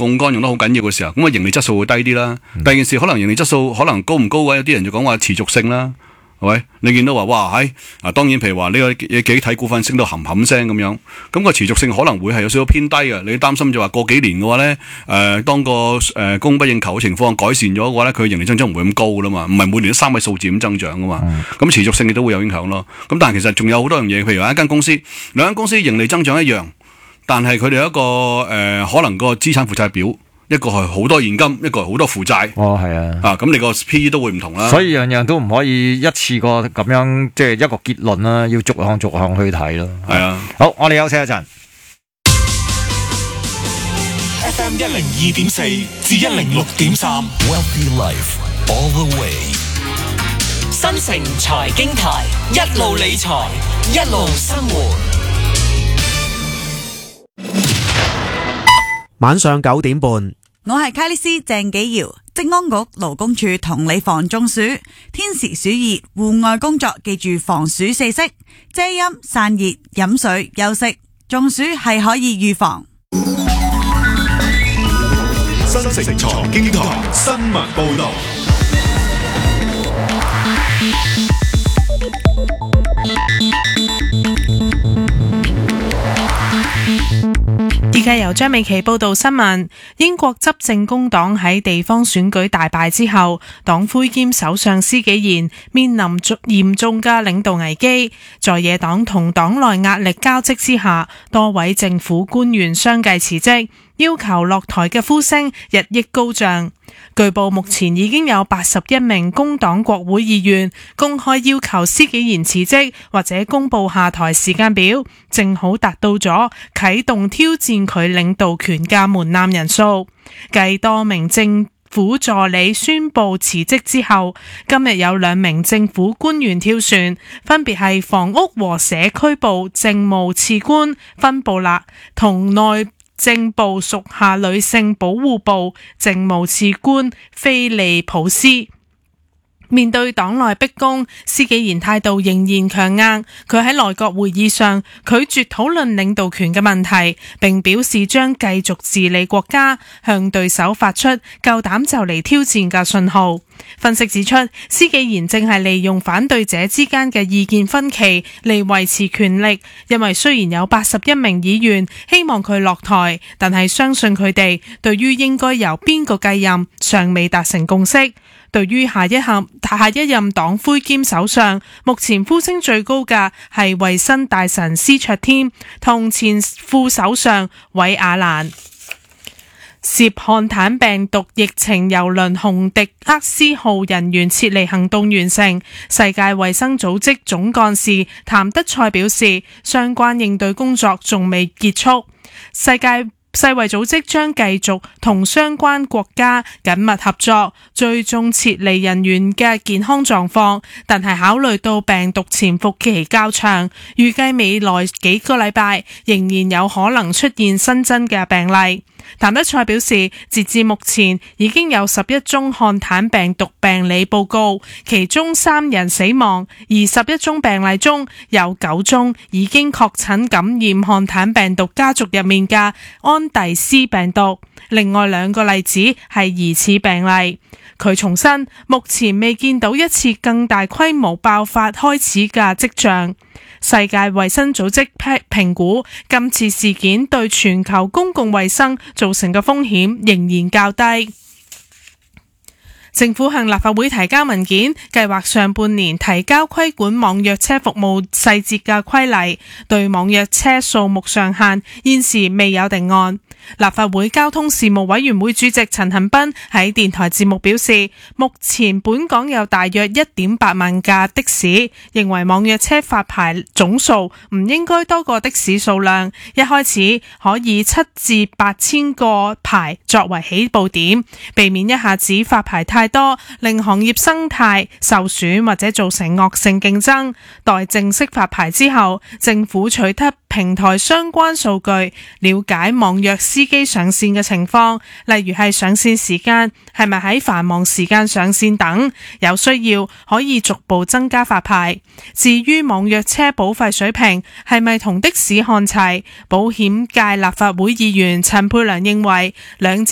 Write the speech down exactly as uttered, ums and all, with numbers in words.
槓桿用得好緊要嘅時候，咁啊盈利質素會低啲啦。嗯、第二件事可能盈利質素可能高唔高嘅，有啲人就講話持續性啦。係咪？你見到話哇，喺啊，當然譬如話呢個幾體股份升到冚冚聲咁樣，咁個持續性可能會係有少少偏低嘅。你擔心就話過幾年嘅話咧，誒、呃，當個誒供不應求嘅情況改善咗嘅話咧，佢盈利增長唔會咁高噶啦嘛，唔係每年都三位數字咁增長噶嘛。咁、嗯、持續性亦都會有影響咯。咁但係其實仲有好多樣嘢，譬如話一間公司，兩間公司盈利增長一樣，但係佢哋有一個誒、呃，可能個資產負債表。一個係好多現金，一個係好多負債。 哦，係啊。 啊，咁你個 P E 都會唔同啦。 所以樣樣都唔可以一次過咁樣，即係一個結論啦，要逐項逐項去睇咯。 係啊。 好，我哋休息一陣。 F M 一零二點四至一零六點三 Wealthy Life All the Way。 新城財經台，一路理財，一路生活。 晚上九點半。 我係卡里斯鄭紀堯，職安局勞工處同你防中暑，天時暑熱，戶外工作記住防暑四式：遮陰、散熱、飲水、休息。中暑係可以預防。 新城財經台新聞報道。 而家由張美琪報道新聞。英國執政工黨喺地方選舉大敗之後，黨魁兼首相施紀賢面臨嚴重嘅領導危機。在野黨同黨內壓力交織之下，多位政府官員相繼辭職，要求落台嘅呼聲日益高漲。據報目前已經有八十一名工黨國會議員公開要求施紀賢辭職或者公布下台時間表，正好達到咗啟動挑戰佢領導權嘅門檻人數。繼多名政府助理宣布辭職之後，今日有兩名政府官員跳船，分別係房屋和社區部政務次官芬布勒同內政部屬下女性保護部政務次官菲利普斯。面對黨內逼宮，施紀賢態度仍然強硬。佢喺內閣會議上拒絕討論領導權嘅問題，並表示將繼續治理國家，向對手發出夠膽就嚟挑戰嘅信號。分析指出，施紀賢正係利用反對者之間嘅意見分歧嚟維持權力，因為雖然有八十一名議員希望佢落台，但係相信佢哋對於應該由邊個繼任尚未達成共識。對於下一任下一任黨魁兼首相，目前呼聲最高嘅係衛生大臣施卓添同前副首相韋亞蘭。涉漢坦病毒疫情郵輪紅迪克斯號人員撤離行動完成，世界衛生組織總幹事譚德塞表示，相關應對工作仲未結束，世界世衛組織將繼續同相關國家緊密合作，追蹤撤離人員嘅健康狀況，但係考慮到病毒潛伏期較長，預計未來幾個禮拜仍然有可能出現新增嘅病例。譚德塞表示，截至目前已經有十一宗漢坦病毒病例報告，其中三人死亡，而十一宗病例中有九宗已經確診感染漢坦病毒家族入面嘅安第斯病毒，另外兩個例子係疑似病例。佢重申，目前未見到一次更大規模爆發開始嘅跡象。世界衛生組織評估今次事件對全球公共衛生造成嘅風險仍然較低。政府向立法會提交文件，計劃上半年提交規管網約車服務細節嘅規例，對網約車數目上限現時未有定案。立法會交通事務委員會主席陳恒鑌喺電台節目表示，目前本港有大約一點八萬架的士，認為網約車發牌總數唔應該多過的士數量，一開始可以七至八千個牌作為起步點，避免一下子發牌太多，令行業生態受損或者造成惡性競爭。待正式發牌之後，政府取得平台相關數據，了解網約司機上線嘅情況，例如係上線時間係咪喺繁忙時間上線等，有需要可以逐步增加發牌。至於網約車保費水平係咪同的士看齊，保險界立法會議員陳沛良認為兩者